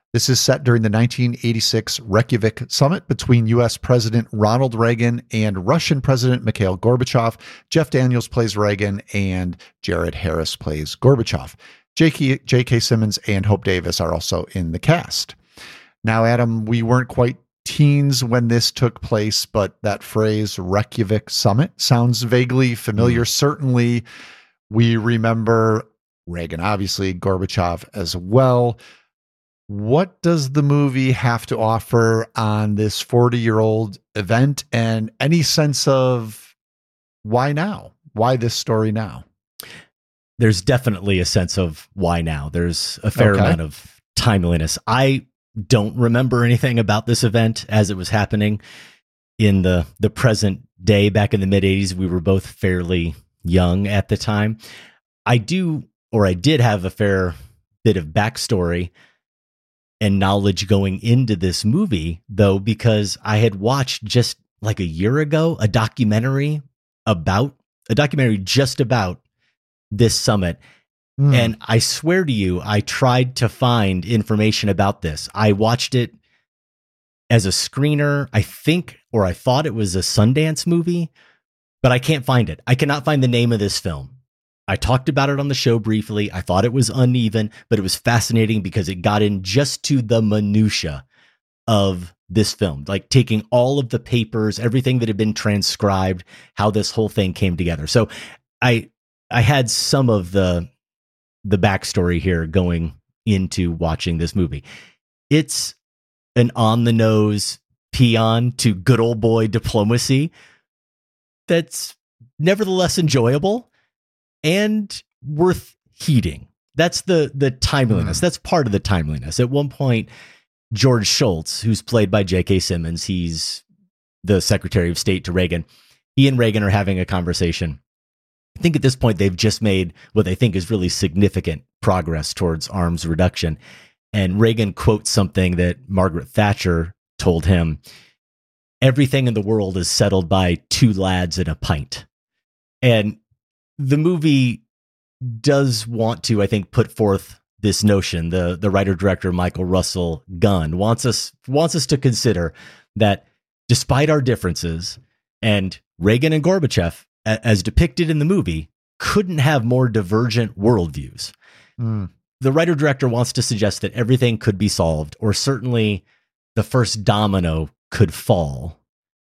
This is set during the 1986 Reykjavik summit between U.S. President Ronald Reagan and Russian President Mikhail Gorbachev. Jeff Daniels plays Reagan, and Jared Harris plays Gorbachev. J.K. Simmons and Hope Davis are also in the cast. Now, Adam, we weren't quite teens when this took place, but that phrase Reykjavik summit sounds vaguely familiar. Certainly, we remember Reagan, obviously, Gorbachev as well. What does the movie have to offer on this 40-year-old event, and any sense of why now? Why this story now? There's definitely a sense of why now. There's a fair amount of timeliness. I don't remember anything about this event as it was happening in the present day. Back in the mid-'80s, we were both fairly young at the time. I did have a fair bit of backstory and knowledge going into this movie, though, because I had watched just like a year ago a documentary just about this summit. And I swear to you, I tried to find information about this. I watched it as a screener, I thought it was a Sundance movie, but I can't find it. I cannot find the name of this film. I talked about it on the show briefly. I thought it was uneven, but it was fascinating because it got in just to the minutia of this film, like taking all of the papers, everything that had been transcribed, how this whole thing came together. So I had some of the backstory here going into watching this movie. It's an on-the-nose paean to good old boy diplomacy that's nevertheless enjoyable and worth heeding. That's the timeliness. That's part of the timeliness. At one point, George Shultz, who's played by J.K. Simmons, he's the Secretary of State to Reagan. He and Reagan are having a conversation. I think at this point, they've just made what they think is really significant progress towards arms reduction. And Reagan quotes something that Margaret Thatcher told him: "Everything in the world is settled by two lads and a pint." And the movie does want to, I think, put forth this notion. The writer-director Michael Russell Gunn wants us to consider that despite our differences, and Reagan and Gorbachev, as depicted in the movie, couldn't have more divergent worldviews. The writer-director wants to suggest that everything could be solved, or certainly the first domino could fall,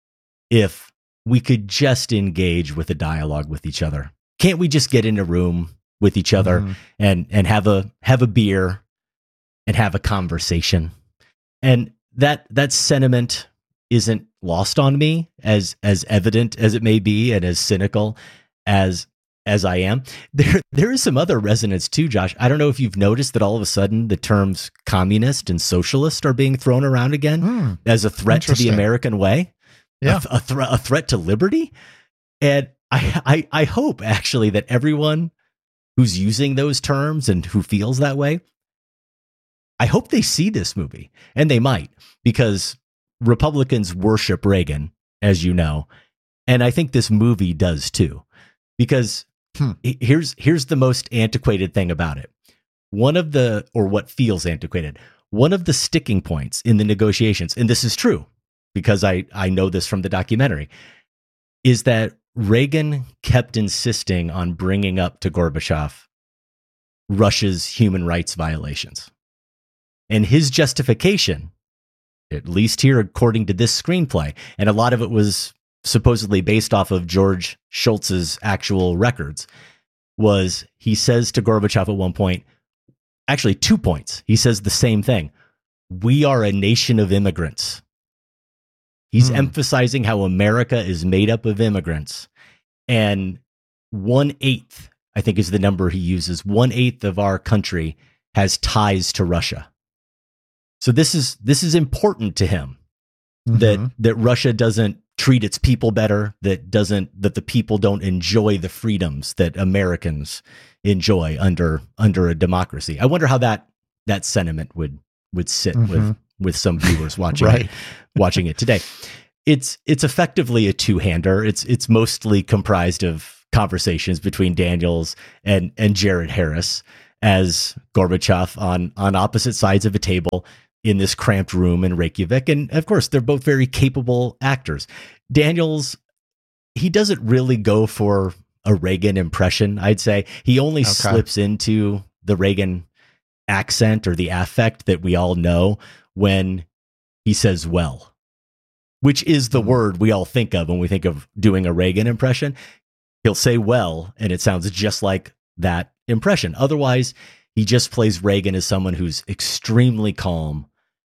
if we could just engage with a dialogue with each other. Can't we just get in a room with each other and have a beer and have a conversation? And that sentiment isn't lost on me, as evident as it may be and as cynical as I am. There is some other resonance too, Josh. I don't know if you've noticed that all of a sudden the terms communist and socialist are being thrown around again as a threat to the American way. Yeah. A threat to liberty. And I hope actually that everyone who's using those terms and who feels that way, I hope they see this movie, and they might, because Republicans worship Reagan, as you know, and I think this movie does too, because here's the most antiquated thing about it. What feels antiquated, one of the sticking points in the negotiations, and this is true because I know this from the documentary, is that Reagan kept insisting on bringing up to Gorbachev Russia's human rights violations. And his justification, at least here according to this screenplay, and a lot of it was supposedly based off of George Shultz's actual records, was he says to Gorbachev at one point, actually 2 points, he says the same thing: "We are a nation of immigrants." He's emphasizing how America is made up of immigrants, and 1/8, I think, is the number he uses. 1/8 of our country has ties to Russia. So this is important to him, that Russia doesn't treat its people better, that the people don't enjoy the freedoms that Americans enjoy under a democracy. I wonder how that sentiment would sit with some viewers watching watching it today. It's effectively a two-hander. It's mostly comprised of conversations between Daniels and Jared Harris as Gorbachev on opposite sides of a table, in this cramped room in Reykjavik. And of course, they're both very capable actors. Daniels, he doesn't really go for a Reagan impression, I'd say. He only slips into the Reagan accent or the affect that we all know when he says, well, which is the word we all think of when we think of doing a Reagan impression. He'll say, well, and it sounds just like that impression. Otherwise, he just plays Reagan as someone who's extremely calm,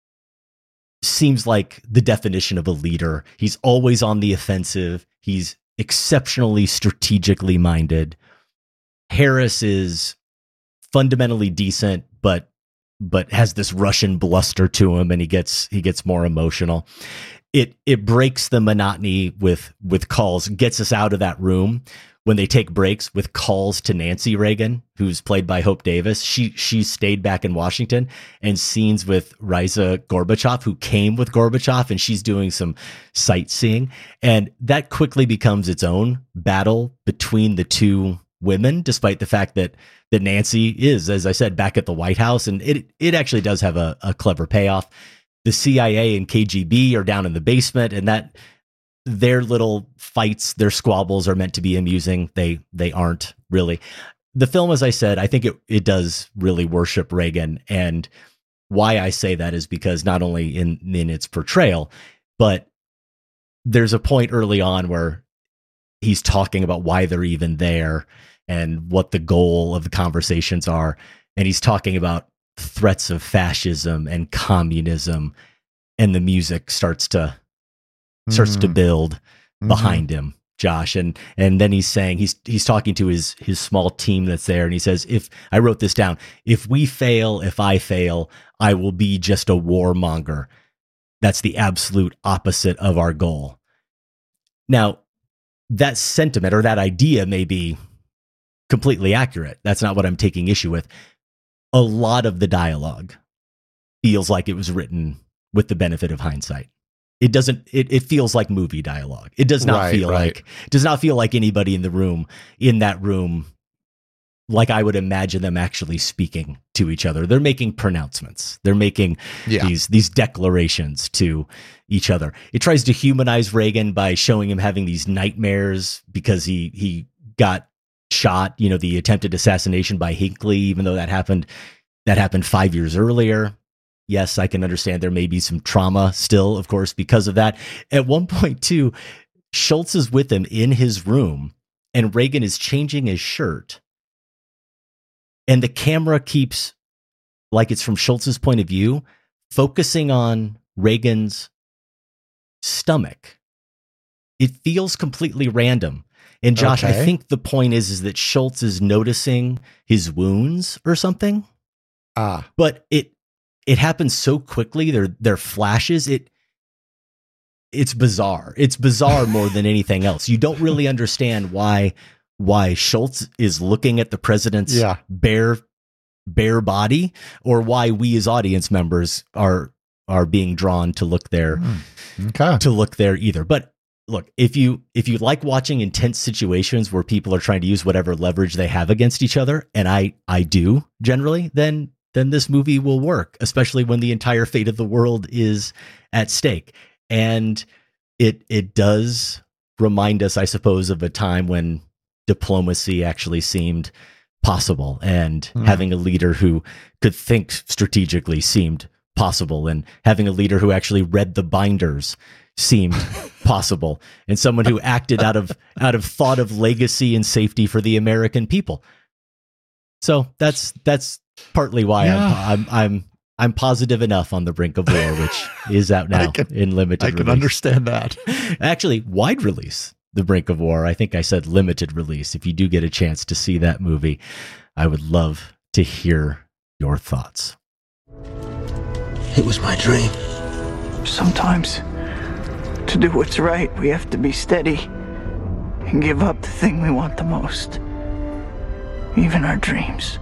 seems like the definition of a leader. He's always on the offensive. He's exceptionally strategically minded. Harris is fundamentally decent, but has this Russian bluster to him, and he gets more emotional. It breaks the monotony with calls, gets us out of that room when they take breaks with calls to Nancy Reagan, who's played by Hope Davis. She stayed back in Washington, and scenes with Raisa Gorbachev, who came with Gorbachev, and she's doing some sightseeing. And that quickly becomes its own battle between the two women, despite the fact that Nancy is, as I said, back at the White House. And it actually does have a clever payoff. The CIA and KGB are down in the basement, and that their little fights, their squabbles are meant to be amusing. They aren't really. The film, as I said, I think it does really worship Reagan. And why I say that is because not only in its portrayal, but there's a point early on where he's talking about why they're even there and what the goal of the conversations are. And he's talking about threats of fascism and communism, and the music starts to build behind him, Josh. And then he's saying, he's talking to his small team that's there, and he says, if I wrote this down, if we fail, if I fail, I will be just a warmonger. That's the absolute opposite of our goal. Now, that sentiment or that idea may be completely accurate. That's not what I'm taking issue with. A lot of the dialogue feels like it was written with the benefit of hindsight. It doesn't. It feels like movie dialogue. It does not feel like anybody in that room, like I would imagine them actually speaking to each other. They're making pronouncements. They're making these declarations to each other. It tries to humanize Reagan by showing him having these nightmares because he got shot. You know, the attempted assassination by Hinckley, even though that happened 5 years earlier. Yes, I can understand there may be some trauma still, of course, because of that. At one point, too, Schultz is with him in his room, and Reagan is changing his shirt. And the camera keeps, like it's from Schultz's point of view, focusing on Reagan's stomach. It feels completely random. And Josh, I think the point is that Schultz is noticing his wounds or something. But it happens so quickly. They're flashes. It's bizarre. It's bizarre more than anything else. You don't really understand why Schultz is looking at the president's bare body, or why we as audience members are being drawn to look there. To look there either. But look, if you like watching intense situations where people are trying to use whatever leverage they have against each other, and I do generally, then this movie will work, especially when the entire fate of the world is at stake. And it does remind us, I suppose, of a time when diplomacy actually seemed possible, and having a leader who could think strategically seemed possible, and having a leader who actually read the binders seemed possible, and someone who acted out of thought of legacy and safety for the American people. So that's partly why I'm positive enough on The Brink of War, which is out now in limited release. I can understand that. Actually, wide release, The Brink of War. I think I said limited release. If you do get a chance to see that movie, I would love to hear your thoughts. It was my dream. Sometimes, to do what's right, we have to be steady and give up the thing we want the most, even our dreams.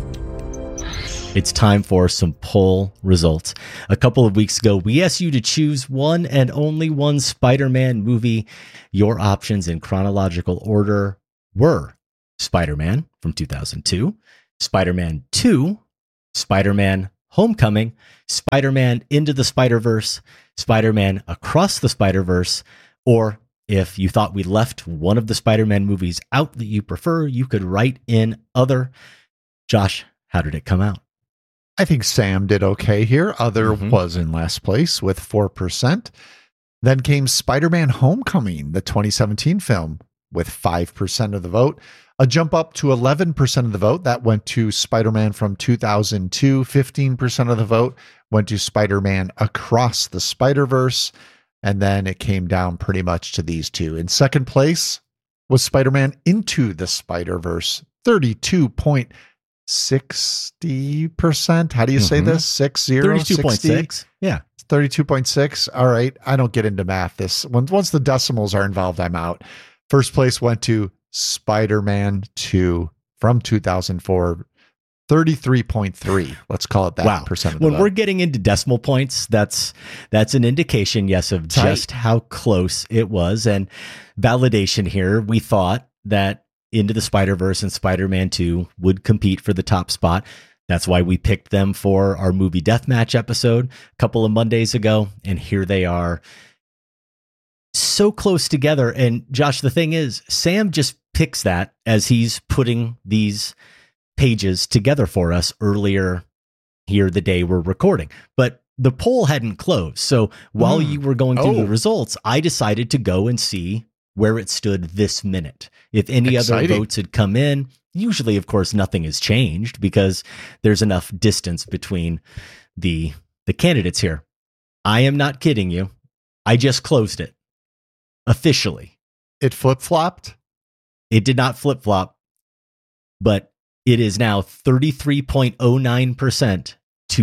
It's time for some poll results. A couple of weeks ago, we asked you to choose one and only one Spider-Man movie. Your options in chronological order were Spider-Man from 2002, Spider-Man 2, Spider-Man Homecoming, Spider-Man Into the Spider-Verse, Spider-Man Across the Spider-Verse, or if you thought we left one of the Spider-Man movies out that you prefer, you could write in other. Josh, how did it come out? I think Sam did okay here. Other was in last place with 4%. Then came Spider-Man Homecoming, the 2017 film, with 5% of the vote. A jump up to 11% of the vote. That went to Spider-Man from 2002. 15% of the vote went to Spider-Man Across the Spider-Verse. And then it came down pretty much to these two. In second place was Spider-Man Into the Spider-Verse, 32.60%. How do you say this? 32.6. Yeah. 32.6. All right. I don't get into math. Once the decimals are involved, I'm out. First place went to Spider-Man 2 from 2004. 33.3. Let's call it that. Wow. Percent of the when vote. we're getting into decimal points, that's an indication, yes, of just how close it was. And validation here, we thought that Into the Spider-Verse and Spider-Man 2 would compete for the top spot. That's why we picked them for our movie deathmatch episode a couple of Mondays ago. And here they are, so close together. And Josh, the thing is, Sam just picks that as he's putting these pages together for us earlier here the day we're recording. But the poll hadn't closed. So while you were going through the results, I decided to go and see where it stood this minute. If any other votes had come in, usually, of course, nothing has changed because there's enough distance between the candidates here. I am not kidding you. I just closed it officially. It flip-flopped? It did not flip-flop, but it is now 33.09% to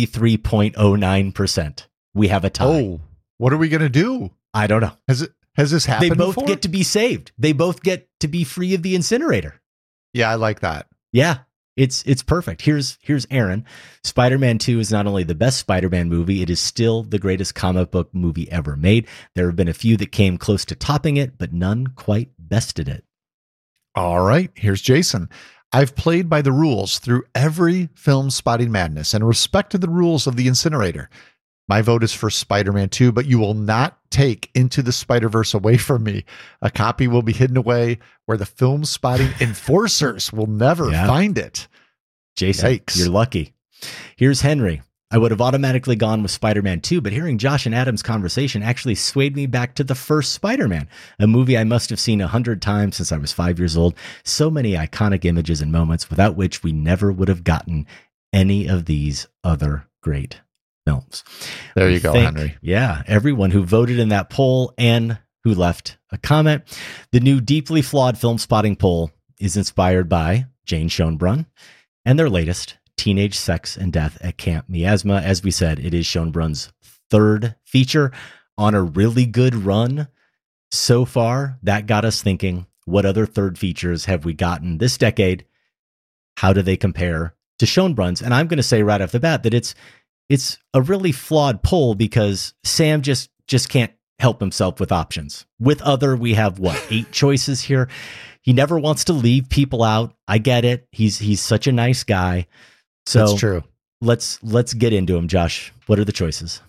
33.09%. We have a tie. Oh, what are we going to do? I don't know. Has this happened They both before? get to be saved. They both get to be free of the incinerator. Yeah, I like that. Yeah, it's perfect. Here's Aaron. Spider-Man 2 is not only the best Spider-Man movie, it is still the greatest comic book movie ever made. There have been a few that came close to topping it, but none quite bested it. All right, here's Jason. I've played by the rules through every film Spotting Madness and respected the rules of the incinerator. My vote is for Spider-Man 2, but you will not take Into the Spider-Verse away from me. A copy will be hidden away where the film spotting enforcers will never find it. Jason, Yikes. You're lucky. Here's Henry. I would have automatically gone with Spider-Man 2, but hearing Josh and Adam's conversation actually swayed me back to the first Spider-Man, a movie I must have seen 100 times since I was 5 years old. So many iconic images and moments without which we never would have gotten any of these other great films. There you go, Henry. Yeah, everyone who voted in that poll and who left a comment. The new Deeply Flawed Film Spotting poll is inspired by Jane Schoenbrunn and their latest Teenage Sex and Death at Camp Miasma. As we said, it is Schoenbrunn's third feature on a really good run so far. That got us thinking, what other third features have we gotten this decade? How do they compare to Schoenbrunn's? And I'm going to say right off the bat that it's a really flawed poll because Sam just can't help himself with options. With other, we have 8 choices here. He never wants to leave people out. I get it. He's such a nice guy. So that's true. Let's get into him, Josh. What are the choices?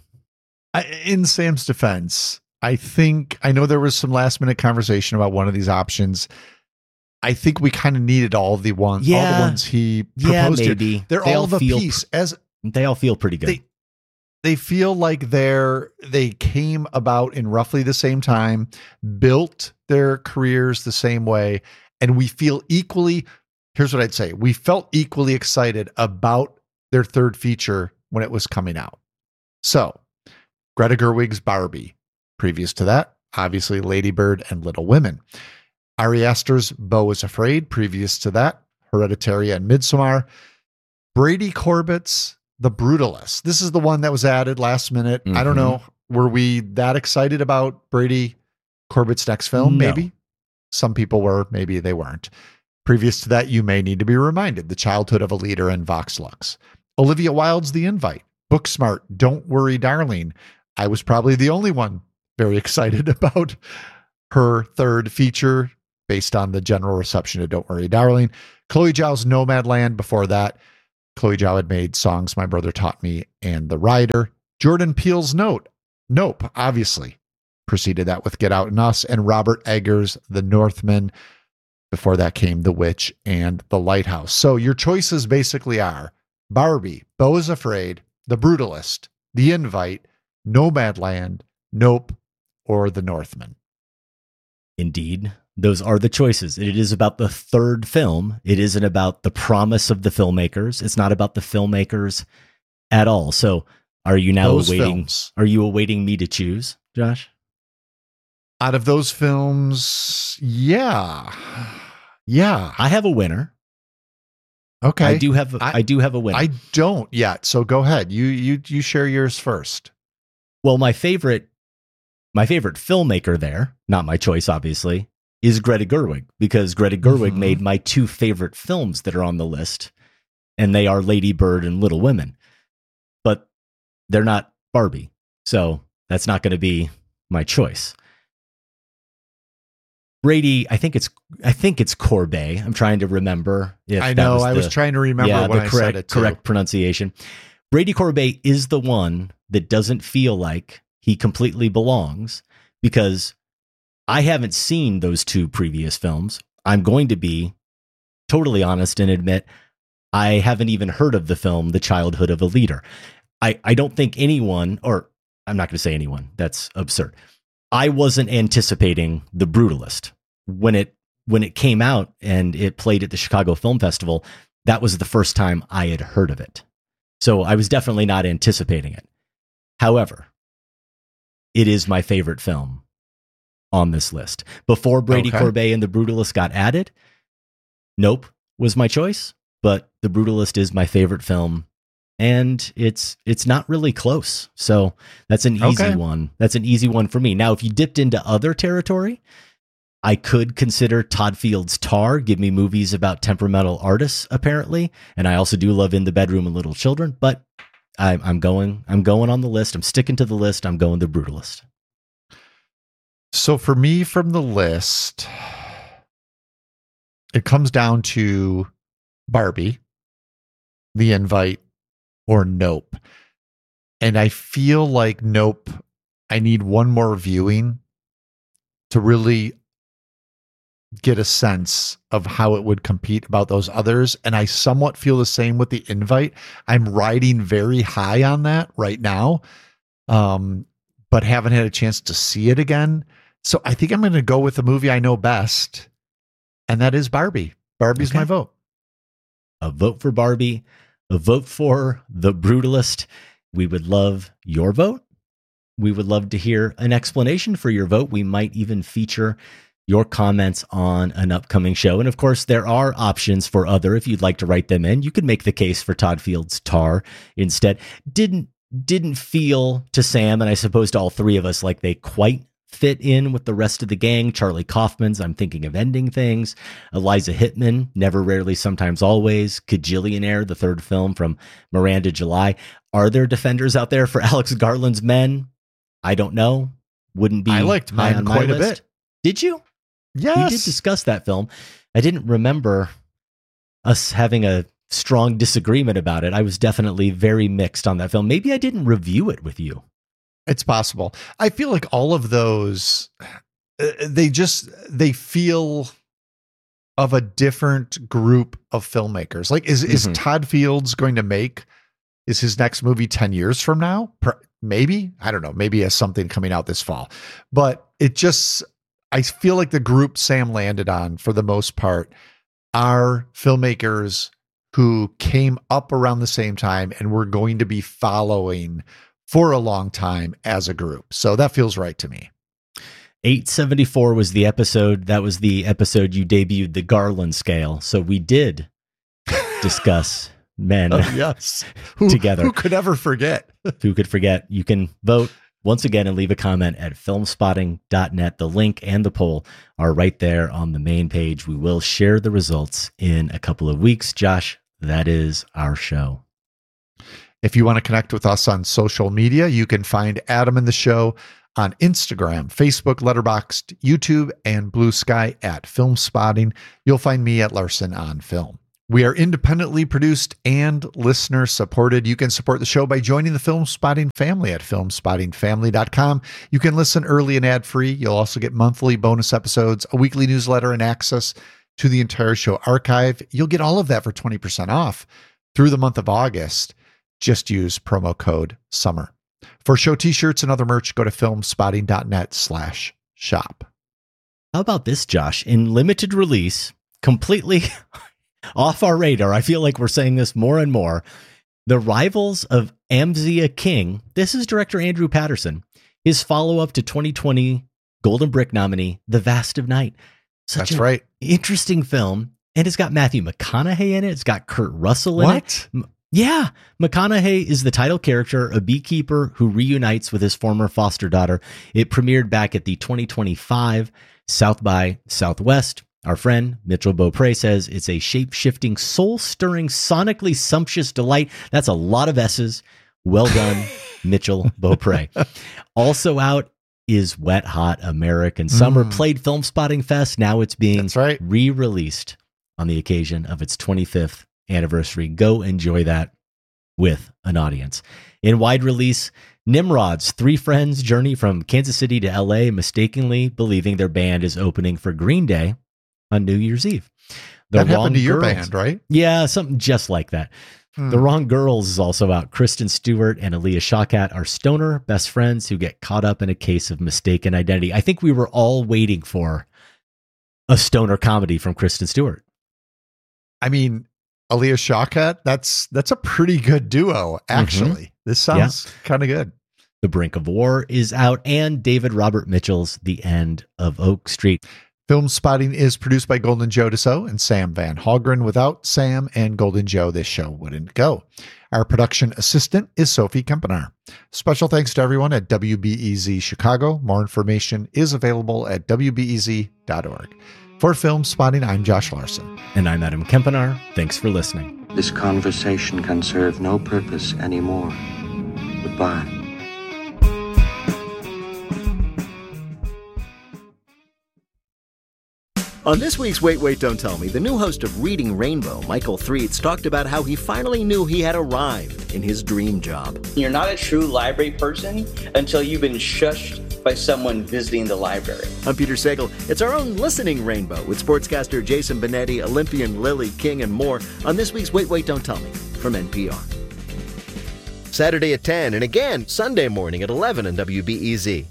In Sam's defense, I know there was some last minute conversation about one of these options. I think we kind of needed all the ones he proposed. Yeah, maybe. Here. They're all of a piece. They all feel pretty good. They feel like they came about in roughly the same time, built their careers the same way, and we feel equally. Here's what I'd say. We felt equally excited about their third feature when it was coming out. So, Greta Gerwig's Barbie. Previous to that, obviously Lady Bird and Little Women. Ari Aster's Beau is Afraid. Previous to that, Hereditary and Midsommar. Brady Corbett's The Brutalist. This is the one that was added last minute. I don't know. Were we that excited about Brady Corbett's next film? No. Maybe. Some people were. Maybe they weren't. Previous to that, You May Need to Be Reminded, The Childhood of a Leader and Vox Lux. Olivia Wilde's The Invite. Booksmart, Don't Worry, Darling. I was probably the only one very excited about her third feature based on the general reception of Don't Worry, Darling. Chloe Zhao's Nomadland before that. Chloe Zhao had made songs My Brother Taught Me and The Rider. Jordan Peele's Nope, obviously. Preceded that with Get Out and Us, and Robert Eggers' The Northman. Before that came The Witch and The Lighthouse. So your choices basically are Barbie, Beau is Afraid, The Brutalist, The Invite, Nomadland, Nope, or The Northman. Indeed, those are the choices. It is about the third film. It isn't about the promise of the filmmakers. It's not about the filmmakers at all. So are you now Are you awaiting me to choose, Josh? Out of those films, yeah. I have a winner. Okay. I do have a winner. I don't yet. So go ahead. You share yours first. Well, my favorite filmmaker there, not my choice, obviously, is Greta Gerwig, because Greta Gerwig made my two favorite films that are on the list, and they are Lady Bird and Little Women. But they're not Barbie. So that's not going to be my choice. Brady, I think it's Corbet. I'm trying to remember. I know. I was trying to remember when I said it too. Correct pronunciation. Brady Corbet is the one that doesn't feel like he completely belongs, because I haven't seen those two previous films. I'm going to be totally honest and admit I haven't even heard of the film The Childhood of a Leader. I don't think anyone, or I'm not going to say anyone, that's absurd. I wasn't anticipating The Brutalist. When it came out and it played at the Chicago Film Festival, that was the first time I had heard of it. So I was definitely not anticipating it. However, it is my favorite film on this list. Before Brady Corbet and The Brutalist got added, Nope was my choice, but The Brutalist is my favorite film. And it's not really close. So that's an easy one. That's an easy one for me. Now, if you dipped into other territory, I could consider Todd Field's Tar. Give me movies about temperamental artists, apparently. And I also do love In the Bedroom and Little Children. But I'm going on the list. I'm sticking to the list. I'm going The Brutalist. So for me, from the list, it comes down to Barbie, The Invite, or Nope. And I feel like Nope, I need one more viewing to really get a sense of how it would compete about those others. And I somewhat feel the same with The Invite. I'm riding very high on that right now, but haven't had a chance to see it again. So I think I'm going to go with the movie I know best, and that is Barbie. Barbie's my vote. A vote for Barbie. A vote for The Brutalist. We would love your vote. We would love to hear an explanation for your vote. We might even feature your comments on an upcoming show. And of course, there are options for other, if you'd like to write them in. You could make the case for Todd Field's Tar instead. Didn't feel to Sam, and I suppose to all three of us, like they quite fit in with the rest of the gang. Charlie Kaufman's I'm Thinking of Ending Things. Eliza Hittman, Never, Rarely, Sometimes, Always. Kajillionaire, the third film from Miranda July. Are there defenders out there for Alex Garland's Men? I don't know. Wouldn't be. I liked mine quite a bit. Did you? Yes. We did discuss that film. I didn't remember us having a strong disagreement about it. I was definitely very mixed on that film. Maybe I didn't review it with you. It's possible. I feel like all of those, they feel of a different group of filmmakers. Like, is Todd Fields going to make, is his next movie 10 years from now? Maybe. I don't know. Maybe he has something coming out this fall. But I feel like the group Sam landed on, for the most part, are filmmakers who came up around the same time and were going to be following for a long time as a group. So that feels right to me. 874 was the episode. That was the episode you debuted the Garland scale. So we did discuss men yes. together. Who could ever forget? Who could forget? You can vote once again and leave a comment at filmspotting.net. The link and the poll are right there on the main page. We will share the results in a couple of weeks. Josh, that is our show. If you want to connect with us on social media, you can find Adam and the show on Instagram, Facebook, Letterboxd, YouTube, and Blue Sky at Film Spotting. You'll find me at Larson on Film. We are independently produced and listener supported. You can support the show by joining the Film Spotting family at filmspottingfamily.com. You can listen early and ad-free. You'll also get monthly bonus episodes, a weekly newsletter, and access to the entire show archive. You'll get all of that for 20% off through the month of August. Just use promo code SUMMER. For show t-shirts and other merch, go to filmspotting.net/shop. How about this, Josh? In limited release, completely off our radar, I feel like we're saying this more and more, The Rivals of Amzia King. This is director Andrew Patterson. His follow-up to 2020 Golden Brick nominee, The Vast of Night. That's right. Interesting film. And it's got Matthew McConaughey in it. It's got Kurt Russell in it. Yeah. McConaughey is the title character, a beekeeper who reunites with his former foster daughter. It premiered back at the 2025 South by Southwest. Our friend Mitchell Beaupre says it's a shape-shifting, soul-stirring, sonically sumptuous delight. That's a lot of S's. Well done, Mitchell Beaupre. Also out is Wet Hot American Summer. Played Film Spotting Fest. Now it's being re-released on the occasion of its 25th anniversary. Go enjoy that with an audience. In wide release, Nimrod's three friends journey from Kansas City to LA, mistakenly believing their band is opening for Green Day on New Year's Eve. That happened to your band, right? Yeah, something just like that. The Wrong Girls is also out. Kristen Stewart and Aaliyah Shawkat are stoner best friends who get caught up in a case of mistaken identity. I think we were all waiting for a stoner comedy from Kristen Stewart. I mean, Aaliyah Shawkat, that's a pretty good duo, actually. This sounds kind of good. The Brink of War is out, and David Robert Mitchell's The End of Oak Street. Film Spotting is produced by Golden Joe Dassault and Sam Van Hallgren. Without Sam and Golden Joe, this show wouldn't go. Our production assistant is Sophie Kempenaar. Special thanks to everyone at WBEZ Chicago. More information is available at WBEZ.org. For Film Spotting, I'm Josh Larson. And I'm Adam Kempenaar. Thanks for listening. This conversation can serve no purpose anymore. Goodbye. On this week's Wait, Wait, Don't Tell Me, the new host of Reading Rainbow, Michael Threets, talked about how he finally knew he had arrived in his dream job. You're not a true library person until you've been shushed by someone visiting the library. I'm Peter Sagal. It's our own Listening Rainbow with sportscaster Jason Benetti, Olympian Lily King, and more on this week's Wait, Wait, Don't Tell Me from NPR. Saturday at 10 and again Sunday morning at 11 on WBEZ.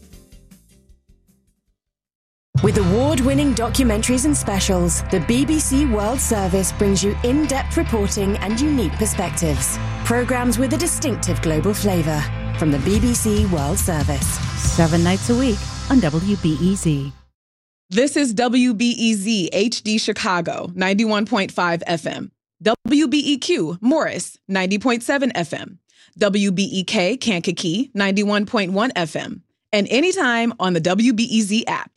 With award-winning documentaries and specials, the BBC World Service brings you in-depth reporting and unique perspectives. Programs with a distinctive global flavour from the BBC World Service. 7 nights a week on WBEZ. This is WBEZ HD Chicago, 91.5 FM. WBEQ Morris, 90.7 FM. WBEK Kankakee, 91.1 FM. And anytime on the WBEZ app.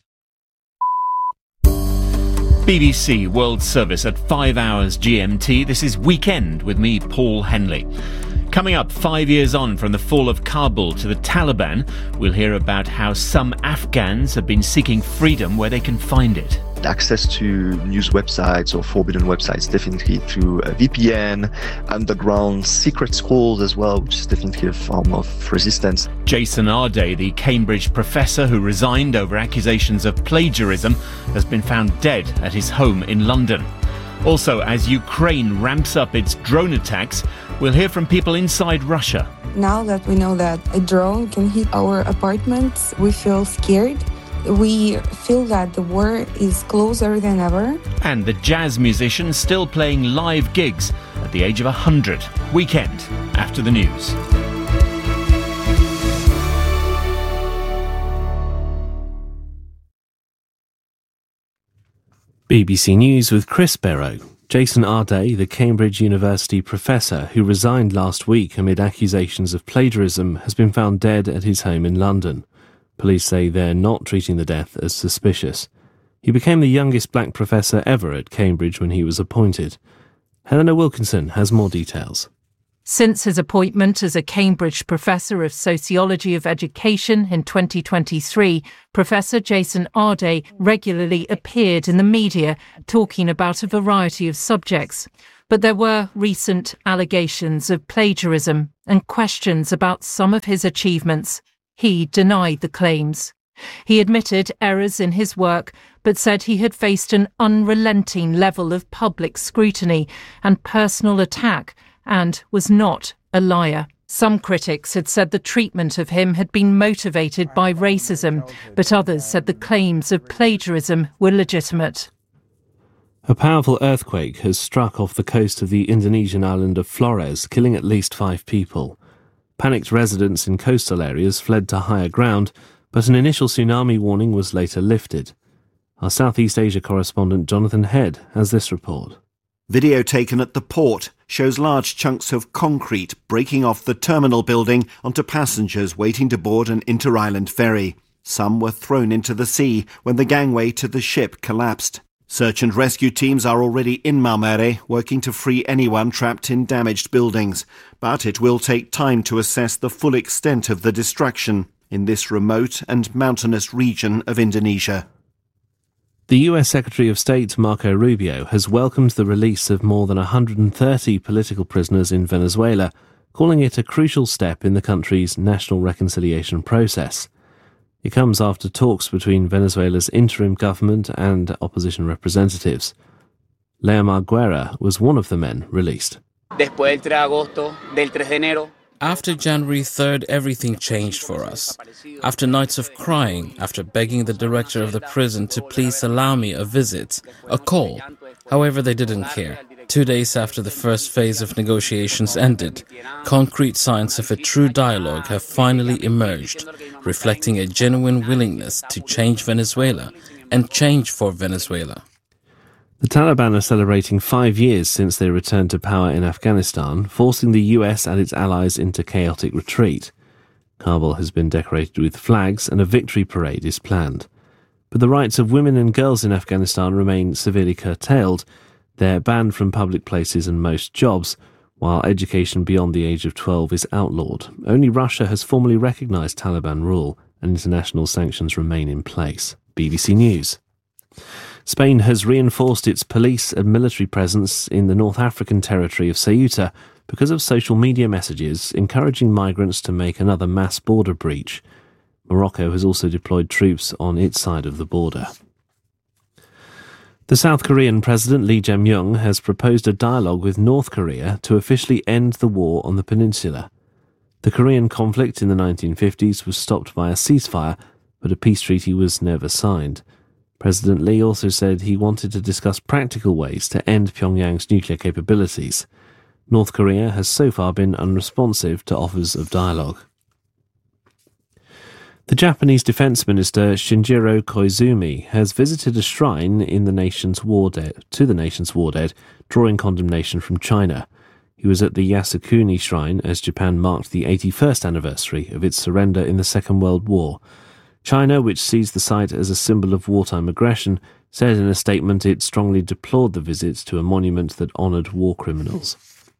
BBC World Service at 5 hours GMT. This is Weekend with me, Paul Henley. Coming up, 5 years on from the fall of Kabul to the Taliban, we'll hear about how some Afghans have been seeking freedom where they can find it. Access to news websites or forbidden websites, definitely through a VPN, underground secret schools as well, which is definitely a form of resistance. Jason Arday, the Cambridge professor who resigned over accusations of plagiarism, has been found dead at his home in London. Also, as Ukraine ramps up its drone attacks, we'll hear from people inside Russia. Now that we know that a drone can hit our apartments, we feel scared. We feel that the war is closer than ever. And the jazz musician still playing live gigs at the age of 100. Weekend after the news. BBC News with Chris Barrow. Jason Arday, the Cambridge University professor who resigned last week amid accusations of plagiarism, has been found dead at his home in London. Police say they're not treating the death as suspicious. He became the youngest black professor ever at Cambridge when he was appointed. Helena Wilkinson has more details. Since his appointment as a Cambridge Professor of Sociology of Education in 2023, Professor Jason Arday regularly appeared in the media talking about a variety of subjects. But there were recent allegations of plagiarism and questions about some of his achievements. He denied the claims. He admitted errors in his work, but said he had faced an unrelenting level of public scrutiny and personal attack and was not a liar. Some critics had said the treatment of him had been motivated by racism, but others said the claims of plagiarism were legitimate. A powerful earthquake has struck off the coast of the Indonesian island of Flores, killing at least 5 people. Panicked residents in coastal areas fled to higher ground, but an initial tsunami warning was later lifted. Our Southeast Asia correspondent Jonathan Head has this report. Video taken at the port shows large chunks of concrete breaking off the terminal building onto passengers waiting to board an inter-island ferry. Some were thrown into the sea when the gangway to the ship collapsed. Search and rescue teams are already in Maumere, working to free anyone trapped in damaged buildings. But it will take time to assess the full extent of the destruction in this remote and mountainous region of Indonesia. The US Secretary of State Marco Rubio has welcomed the release of more than 130 political prisoners in Venezuela, calling it a crucial step in the country's national reconciliation process. It comes after talks between Venezuela's interim government and opposition representatives. Leomar Guerra was one of the men released. After January 3rd, everything changed for us. After nights of crying, after begging the director of the prison to please allow me a visit, a call. However, they didn't care. 2 days after the first phase of negotiations ended, concrete signs of a true dialogue have finally emerged, reflecting a genuine willingness to change Venezuela and change for Venezuela. The Taliban are celebrating 5 years since they returned to power in Afghanistan, forcing the US and its allies into chaotic retreat. Kabul has been decorated with flags and a victory parade is planned. But the rights of women and girls in Afghanistan remain severely curtailed. They're banned from public places and most jobs, while education beyond the age of 12 is outlawed. Only Russia has formally recognised Taliban rule, and international sanctions remain in place. BBC News. Spain has reinforced its police and military presence in the North African territory of Ceuta because of social media messages encouraging migrants to make another mass border breach. Morocco has also deployed troops on its side of the border. The South Korean President Lee Jae-myung has proposed a dialogue with North Korea to officially end the war on the peninsula. The Korean conflict in the 1950s was stopped by a ceasefire, but a peace treaty was never signed. President Lee also said he wanted to discuss practical ways to end Pyongyang's nuclear capabilities. North Korea has so far been unresponsive to offers of dialogue. The Japanese Defense Minister Shinjiro Koizumi has visited a shrine in the nation's war dead, drawing condemnation from China. He was at the Yasukuni Shrine as Japan marked the 81st anniversary of its surrender in the Second World War. China, which sees the site as a symbol of wartime aggression, said in a statement it strongly deplored the visit to a monument that honoured war criminals.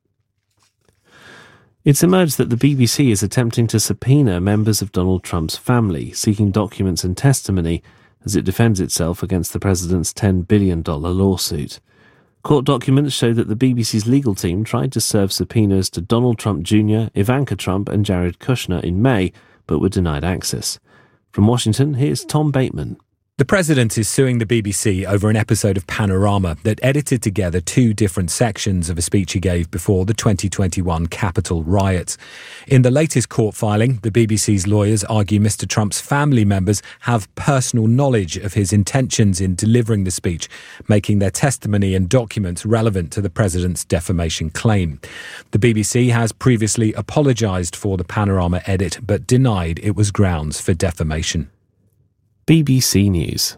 It's emerged that the BBC is attempting to subpoena members of Donald Trump's family, seeking documents and testimony as it defends itself against the president's $10 billion lawsuit. Court documents show that the BBC's legal team tried to serve subpoenas to Donald Trump Jr., Ivanka Trump and Jared Kushner in May, but were denied access. From Washington, here's Tom Bateman. The president is suing the BBC over an episode of Panorama that edited together 2 different sections of a speech he gave before the 2021 Capitol riots. In the latest court filing, the BBC's lawyers argue Mr. Trump's family members have personal knowledge of his intentions in delivering the speech, making their testimony and documents relevant to the president's defamation claim. The BBC has previously apologised for the Panorama edit, but denied it was grounds for defamation. BBC News.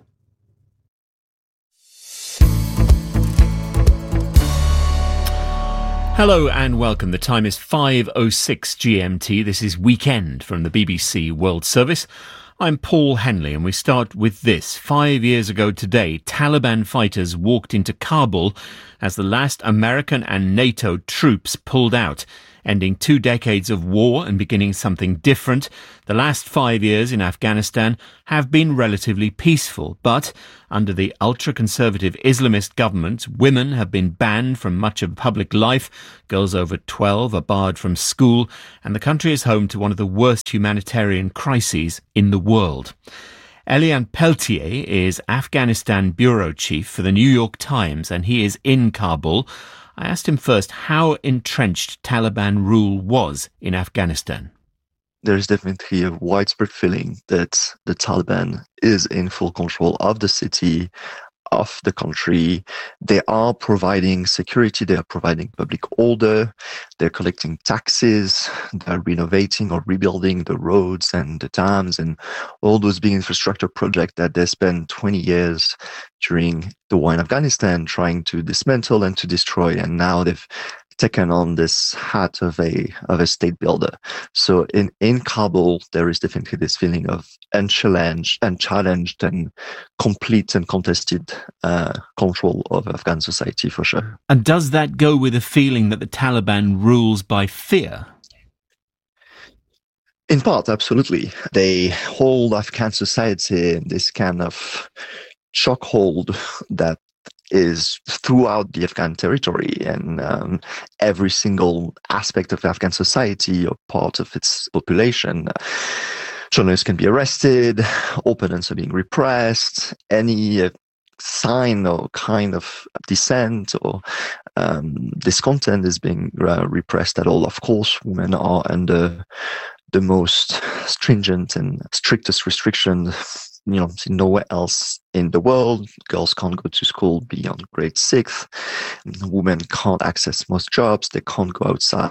Hello and welcome. The time is 5:06 GMT. This is Weekend from the BBC World Service. I'm Paul Henley and we start with this. 5 years ago today, Taliban fighters walked into Kabul as the last American and NATO troops pulled out. ending 2 decades of war and beginning something different. The last 5 years in Afghanistan have been relatively peaceful, but under the ultra-conservative Islamist government, women have been banned from much of public life, girls over 12 are barred from school, and the country is home to one of the worst humanitarian crises in the world. Elian Peltier is Afghanistan bureau chief for the New York Times, and he is in Kabul. I asked him first how entrenched Taliban rule was in Afghanistan. There's definitely a widespread feeling that the Taliban is in full control of the city, of the country. They are providing security, they are providing public order, they're collecting taxes, they're renovating or rebuilding the roads and the dams and all those big infrastructure projects that they spent 20 years during the war in Afghanistan trying to dismantle and to destroy, and now they've taken on this hat of a state builder. So in Kabul, there is definitely this feeling of unchallenged and complete and contested control of Afghan society, for sure. And does that go with a feeling that the Taliban rules by fear? In part, absolutely. They hold Afghan society in this kind of chokehold that is throughout the Afghan territory, and every single aspect of Afghan society or part of its population. Journalists can be arrested, opponents are being repressed, any sign or kind of dissent or discontent is being repressed at all. Of course, women are under the most stringent and strictest restrictions, nowhere else in the world. Girls can't go to school beyond grade 6. Women can't access most jobs. They can't go outside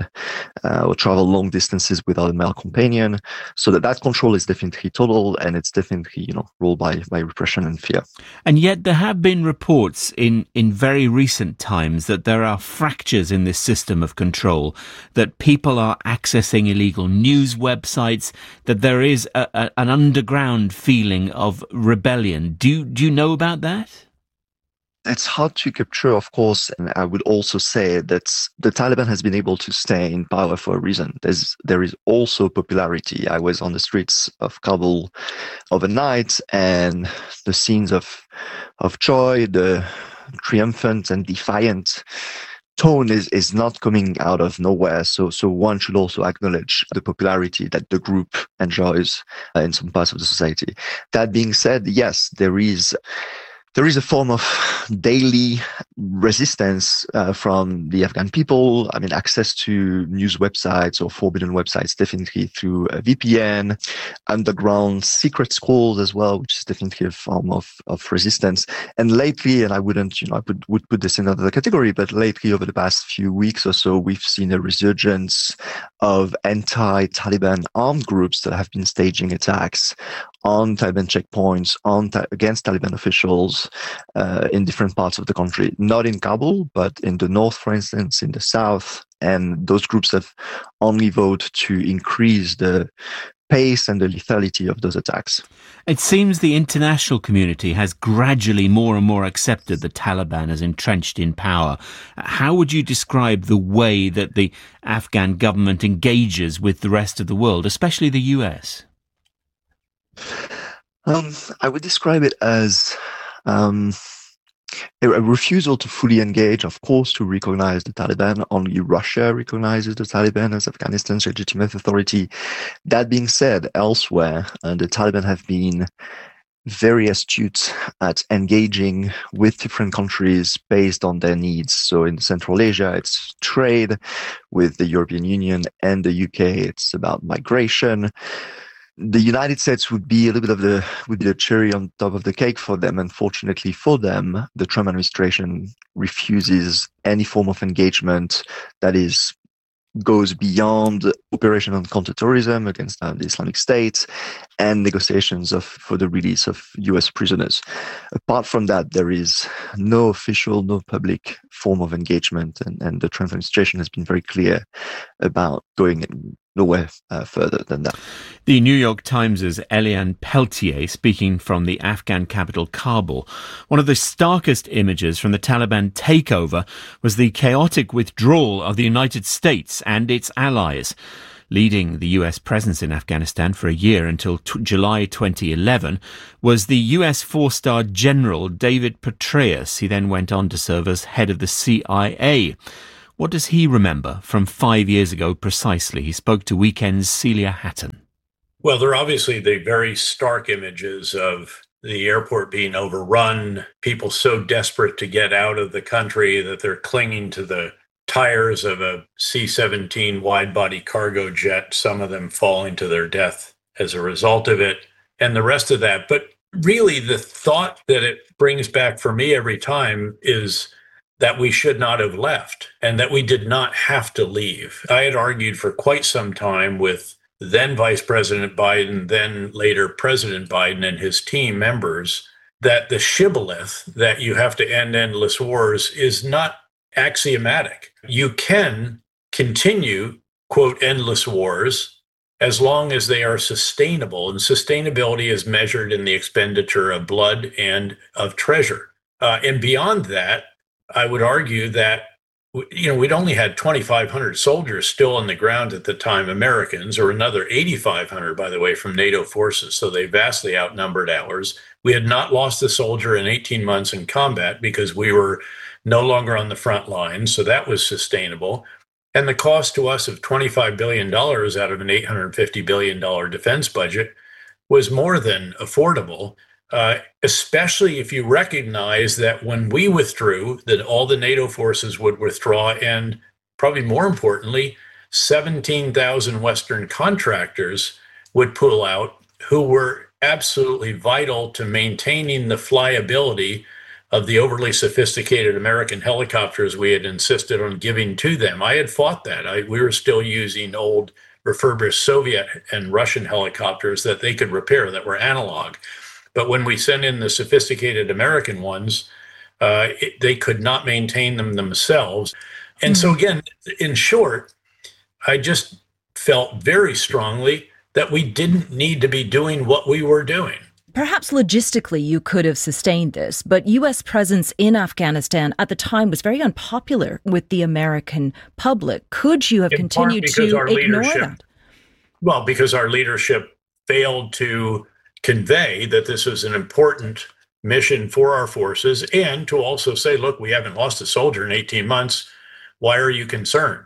or travel long distances without a male companion. So that control is definitely total, and it's definitely, ruled by repression and fear. And yet there have been reports in very recent times that there are fractures in this system of control, that people are accessing illegal news websites, that there is an underground feeling of rebellion. Do you know about that? It's hard to capture, of course, and I would also say that the Taliban has been able to stay in power for a reason. There is also popularity. I was on the streets of Kabul overnight, and the scenes of joy, the triumphant and defiant tone is not coming out of nowhere. So one should also acknowledge the popularity that the group enjoys in some parts of the society. That being said, yes, there is a form of daily resistance from the Afghan people. I mean, access to news websites or forbidden websites, definitely through a VPN, underground secret schools as well, which is definitely a form of resistance. And lately, and I wouldn't, I would put this in another category, but lately over the past few weeks or so, we've seen a resurgence of anti-Taliban armed groups that have been staging attacks on Taliban checkpoints, against Taliban officials in different parts of the country. Not in Kabul, but in the north, for instance, in the south. And those groups have only vowed to increase the pace and the lethality of those attacks. It seems the international community has gradually more and more accepted the Taliban as entrenched in power. How would you describe the way that the Afghan government engages with the rest of the world, especially the US? I would describe it as a refusal to fully engage, of course, to recognize the Taliban. Only Russia recognizes the Taliban as Afghanistan's legitimate authority. That being said, elsewhere, the Taliban have been very astute at engaging with different countries based on their needs. So in Central Asia, it's trade with the European Union and the UK. It's about migration. The United States would be a little bit of the cherry on top of the cake for them. Unfortunately for them, the Trump administration refuses any form of engagement that goes beyond operation on counterterrorism against the Islamic State and negotiations for the release of U.S. prisoners. Apart from that, there is no official, no public form of engagement, and the Trump administration has been very clear about going nowhere further than that. The New York Times' Eliane Peltier speaking from the Afghan capital Kabul. One of the starkest images from the Taliban takeover was the chaotic withdrawal of the United States and its allies. Leading the US presence in Afghanistan for a year until July 2011 was the US four-star General David Petraeus. He then went on to serve as head of the CIA. What does he remember from 5 years ago precisely? He spoke to Weekend's Celia Hatton. Well, there are obviously the very stark images of the airport being overrun, people so desperate to get out of the country that they're clinging to the tires of a C-17 wide-body cargo jet, some of them falling to their death as a result of it, and the rest of that. But really, the thought that it brings back for me every time is that we should not have left and that we did not have to leave. I had argued for quite some time with then Vice President Biden, then later President Biden and his team members, that the shibboleth that you have to end endless wars is not axiomatic. You can continue, quote, endless wars as long as they are sustainable. And sustainability is measured in the expenditure of blood and of treasure. And beyond that, I would argue that, we'd only had 2,500 soldiers still on the ground at the time, Americans, or another 8,500, by the way, from NATO forces. So they vastly outnumbered ours. We had not lost a soldier in 18 months in combat because we were no longer on the front line. So that was sustainable. And the cost to us of $25 billion out of an $850 billion defense budget was more than affordable. Especially if you recognize that when we withdrew, that all the NATO forces would withdraw, and probably more importantly, 17,000 Western contractors would pull out, who were absolutely vital to maintaining the flyability of the overly sophisticated American helicopters we had insisted on giving to them. I had fought that. We were still using old refurbished Soviet and Russian helicopters that they could repair that were analog. But when we sent in the sophisticated American ones, they could not maintain them themselves. And so again, in short, I just felt very strongly that we didn't need to be doing what we were doing. Perhaps logistically you could have sustained this, but U.S. presence in Afghanistan at the time was very unpopular with the American public. Could you have continued to ignore that? Well, because our leadership failed to convey that this was an important mission for our forces, and to also say, look, we haven't lost a soldier in 18 months. Why are you concerned?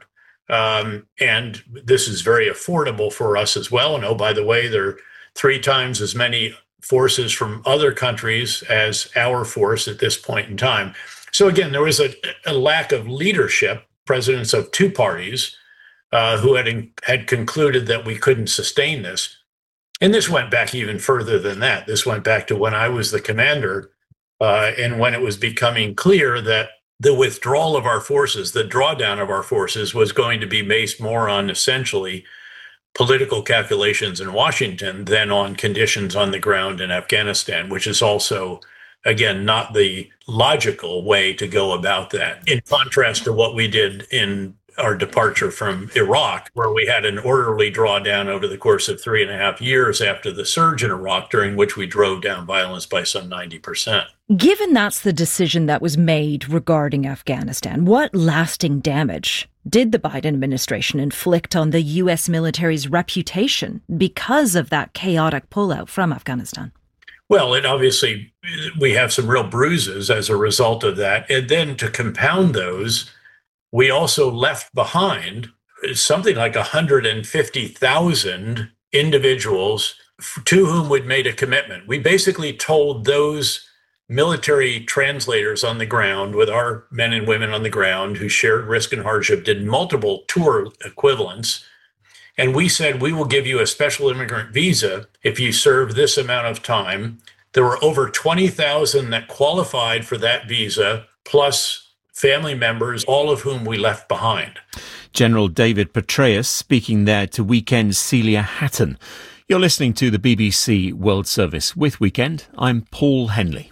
And this is very affordable for us as well. And oh, by the way, there are 3 times as many forces from other countries as our force at this point in time. So again, there was a lack of leadership, presidents of 2 parties who had concluded that we couldn't sustain this. And this went back even further than that. This went back to when I was the commander and when it was becoming clear that the withdrawal of our forces, the drawdown of our forces, was going to be based more on essentially political calculations in Washington than on conditions on the ground in Afghanistan, which is also, again, not the logical way to go about that. In contrast to what we did in our departure from Iraq, where we had an orderly drawdown over the course of 3.5 years after the surge in Iraq, during which we drove down violence by some 90%. Given that's the decision that was made regarding Afghanistan, what lasting damage did the Biden administration inflict on the U.S. military's reputation because of that chaotic pullout from Afghanistan? Well, it obviously, we have some real bruises as a result of that. And then to compound those, we also left behind something like 150,000 individuals to whom we'd made a commitment. We basically told those military translators on the ground, with our men and women on the ground who shared risk and hardship, did multiple tour equivalents. And we said, we will give you a special immigrant visa if you serve this amount of time. There were over 20,000 that qualified for that visa, plus family members, all of whom we left behind. General David Petraeus speaking there to Weekend's Celia Hatton. You're listening to the BBC World Service with Weekend. I'm Paul Henley.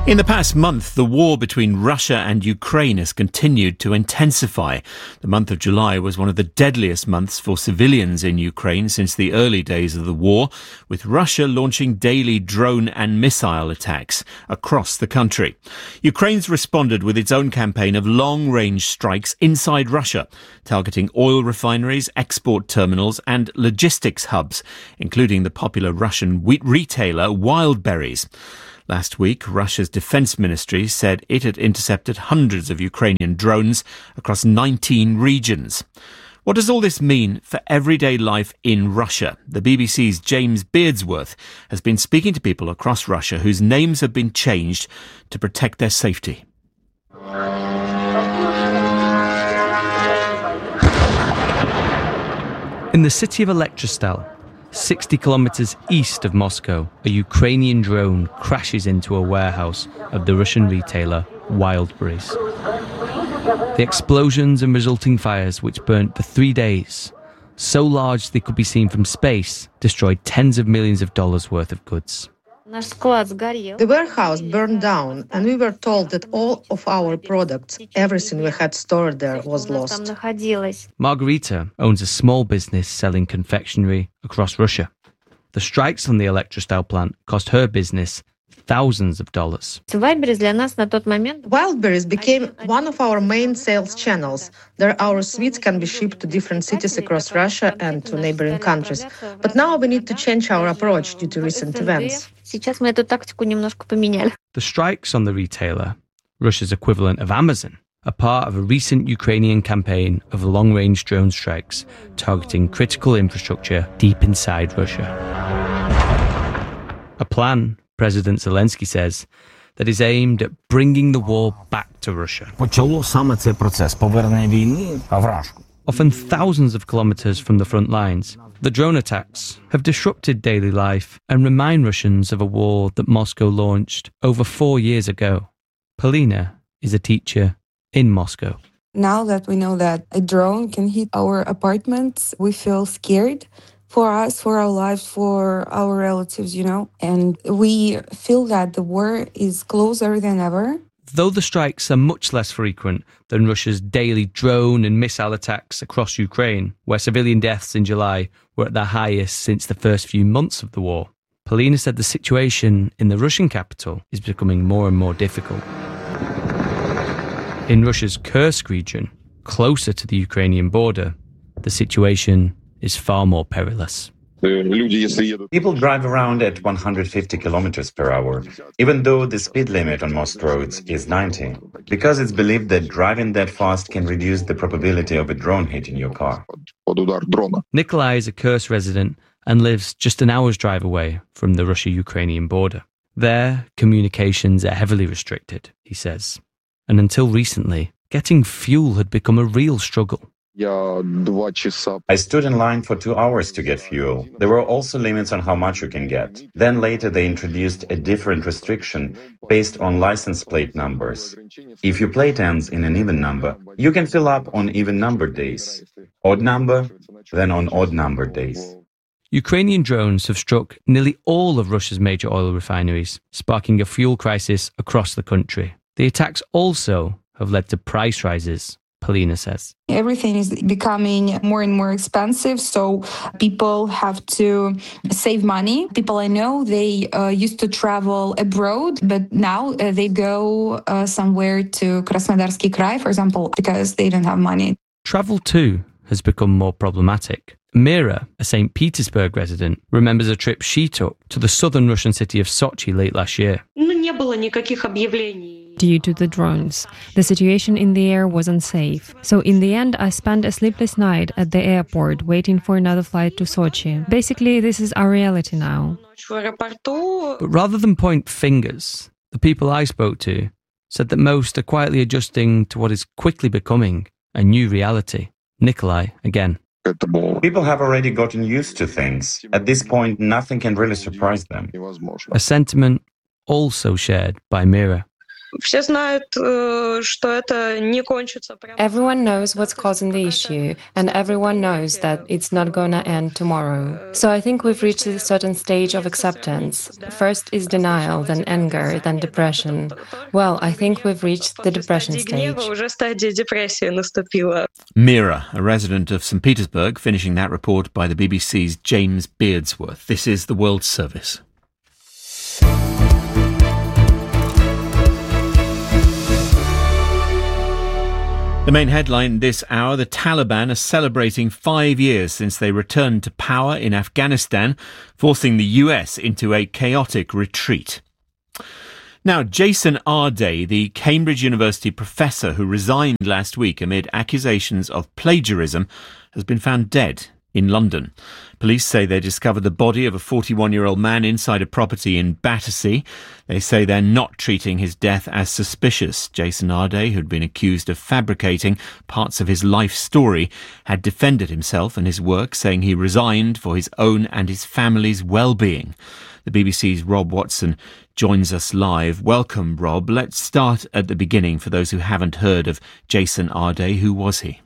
In the past month, the war between Russia and Ukraine has continued to intensify. The month of July was one of the deadliest months for civilians in Ukraine since the early days of the war, with Russia launching daily drone and missile attacks across the country. Ukraine's responded with its own campaign of long-range strikes inside Russia, targeting oil refineries, export terminals and logistics hubs, including the popular Russian wheat retailer Wildberries. Last week, Russia's defense ministry said it had intercepted hundreds of Ukrainian drones across 19 regions. What does all this mean for everyday life in Russia? The BBC's James Beardsworth has been speaking to people across Russia whose names have been changed to protect their safety. In the city of Elektrostal, 60 kilometers east of Moscow, a Ukrainian drone crashes into a warehouse of the Russian retailer Wildberries. The explosions and resulting fires, which burnt for 3 days, so large they could be seen from space, destroyed tens of millions of dollars worth of goods. The warehouse burned down, and we were told that all of our products, everything we had stored there, was lost. Margarita owns a small business selling confectionery across Russia. The strikes on the Elektrostal plant cost her business thousands of dollars. Wildberries became one of our main sales channels. There, our sweets can be shipped to different cities across Russia and to neighboring countries. But now we need to change our approach due to recent events. The strikes on the retailer, Russia's equivalent of Amazon, are part of a recent Ukrainian campaign of long-range drone strikes targeting critical infrastructure deep inside Russia. A plan, President Zelensky says, that is aimed at bringing the war back to Russia. Often thousands of kilometers from the front lines, the drone attacks have disrupted daily life and remind Russians of a war that Moscow launched over 4 years ago. Polina is a teacher in Moscow. Now that we know that a drone can hit our apartments, we feel scared for us, for our lives, for our relatives, and we feel that the war is closer than ever. Though the strikes are much less frequent than Russia's daily drone and missile attacks across Ukraine, where civilian deaths in July were at their highest since the first few months of the war, Polina said the situation in the Russian capital is becoming more and more difficult. In Russia's Kursk region, closer to the Ukrainian border, the situation is far more perilous. People drive around at 150 kilometers per hour, even though the speed limit on most roads is 90, because it's believed that driving that fast can reduce the probability of a drone hitting your car. Nikolai is a Kursk resident and lives just an hour's drive away from the Russia-Ukrainian border. There, communications are heavily restricted, he says. And until recently, getting fuel had become a real struggle. I stood in line for 2 hours to get fuel. There were also limits on how much you can get. Then later they introduced a different restriction based on license plate numbers. If your plate ends in an even number, you can fill up on even numbered days. Odd number, then on odd numbered days. Ukrainian drones have struck nearly all of Russia's major oil refineries, sparking a fuel crisis across the country. The attacks also have led to price rises, Polina says. Everything is becoming more and more expensive, so people have to save money. People I know, they used to travel abroad, but now they go somewhere to Krasnodarsky Krai, for example, because they don't have money. Travel too has become more problematic. Mira, a St. Petersburg resident, remembers a trip she took to the southern Russian city of Sochi late last year. Due to the drones, the situation in the air was unsafe. So in the end, I spent a sleepless night at the airport waiting for another flight to Sochi. Basically, this is our reality now. But rather than point fingers, the people I spoke to said that most are quietly adjusting to what is quickly becoming a new reality. Nikolai again. People have already gotten used to things. At this point, nothing can really surprise them. A sentiment also shared by Mira. Everyone knows what's causing the issue, and everyone knows that it's not going to end tomorrow. So I think we've reached a certain stage of acceptance. First is denial, then anger, then depression. Well, I think we've reached the depression stage. Mira, a resident of St. Petersburg, finishing that report by the BBC's James Beardsworth. This is the World Service. The main headline this hour, the Taliban are celebrating 5 years since they returned to power in Afghanistan, forcing the US into a chaotic retreat. Now, Jason Arday, the Cambridge University professor who resigned last week amid accusations of plagiarism, has been found dead in London. Police say they discovered the body of a 41-year-old man inside a property in Battersea. They say they're not treating his death as suspicious. Jason Arday, who'd been accused of fabricating parts of his life story, had defended himself and his work, saying he resigned for his own and his family's well-being. The BBC's Rob Watson joins us live. Welcome, Rob. Let's start at the beginning for those who haven't heard of Jason Arday. Who was he?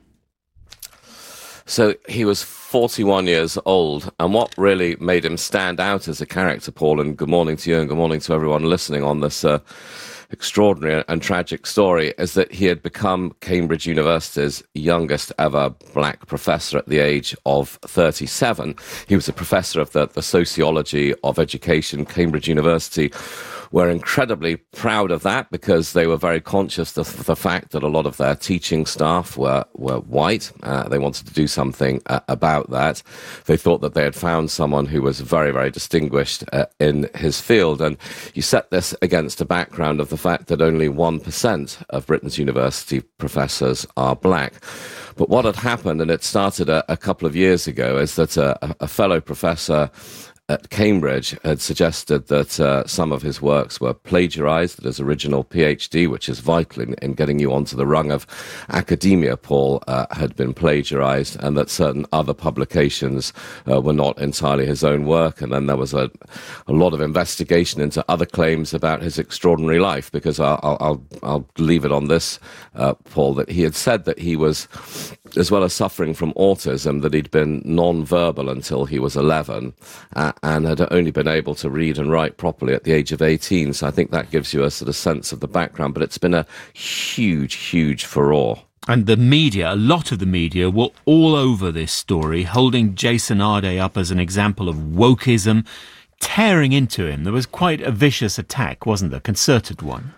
So he was 41 years old, and what really made him stand out as a character, Paul, and good morning to you and good morning to everyone listening on this extraordinary and tragic story, is that he had become Cambridge University's youngest ever black professor at the age of 37. He was a professor of the sociology of education. Cambridge University were incredibly proud of that because they were very conscious of the fact that a lot of their teaching staff were white. They wanted to do something about that. They thought that they had found someone who was very, very distinguished in his field. And you set this against a background of the fact that only 1% of Britain's university professors are black. But what had happened, and it started a couple of years ago, is that a fellow professor at Cambridge had suggested that some of his works were plagiarised, that his original PhD, which is vital in getting you onto the rung of academia, Paul, had been plagiarised, and that certain other publications were not entirely his own work. And then there was a lot of investigation into other claims about his extraordinary life, because I'll leave it on this, Paul, that he had said that he was, as well as suffering from autism, that he'd been non-verbal until he was 11, and had only been able to read and write properly at the age of 18. So I think that gives you a sort of sense of the background. But it's been a huge, huge furore. And the media, a lot of the media, were all over this story, holding Jason Arday up as an example of wokeism, tearing into him. There was quite a vicious attack, wasn't there? Concerted one.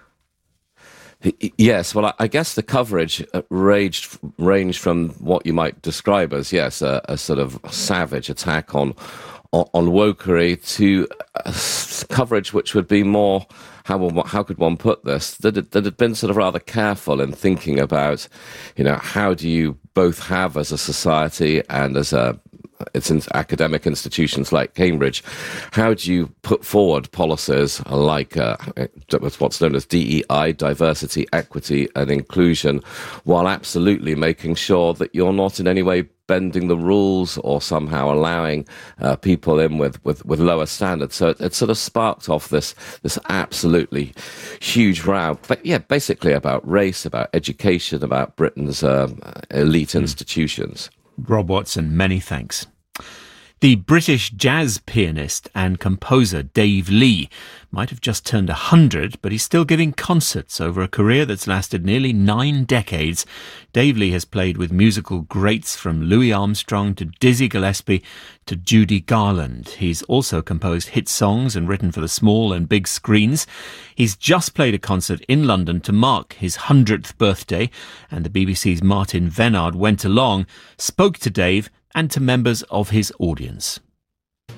Yes, well, I guess the coverage ranged from what you might describe as, yes, a sort of savage attack on wokery to coverage which would be more, how could one put this, that had been sort of rather careful in thinking about, how do you both have as a society and as it's in academic institutions like Cambridge, how do you put forward policies like what's known as DEI, diversity, equity and inclusion, while absolutely making sure that you're not in any way bending the rules or somehow allowing people in with lower standards. So it sort of sparked off this absolutely huge row, but yeah, basically about race, about education, about Britain's elite institutions. Rob Watson, many thanks. The British jazz pianist and composer Dave Lee might have just turned 100, but he's still giving concerts over a career that's lasted nearly 9 decades. Dave Lee has played with musical greats from Louis Armstrong to Dizzy Gillespie to Judy Garland. He's also composed hit songs and written for the small and big screens. He's just played a concert in London to mark his 100th birthday, and the BBC's Martin Vennard went along, spoke to Dave and to members of his audience.